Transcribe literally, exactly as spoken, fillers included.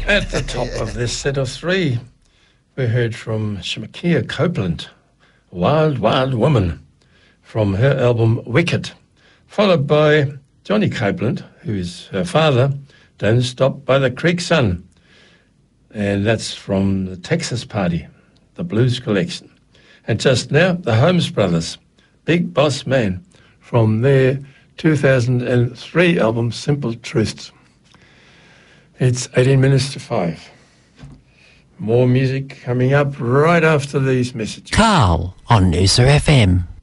At the top of this set of three, we heard from Shemakia Copeland, Wild Wild Woman, from her album Wicked, followed by Johnny Copeland, who is her father, Don't Stop by the Creek Sun. And that's from the Texas Party, the Blues Collection. And just now, the Holmes Brothers, Big Boss Man, from their two thousand three album Simple Truths. It's eighteen minutes to five. More music coming up right after these messages. Carl on Noosa F M.